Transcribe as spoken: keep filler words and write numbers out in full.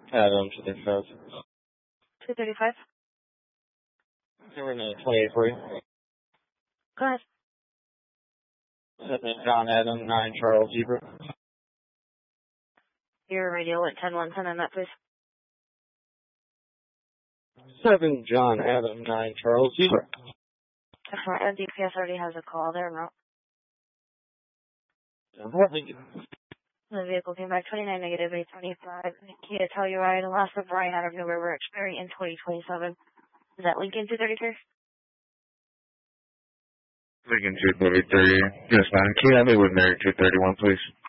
Adam, two thirty-five. two thirty-five. We're in twenty-eight for you. Go ahead. seven John Adam, nine Charles Zebra. Your radio at ten one ten on that, please. seven John Adam, nine Charles Zebra. Excellent. D P S already has a call there, no? Thank you. The vehicle came back twenty-nine negative eight twenty-five. Kia Telluride, Alaska, Bryan out of New River, expiring in twenty twenty-seven. Is that Lincoln two thirty-three? Lincoln two thirty-three. Yes, ma'am. Can you have me with Mary two thirty-one, please?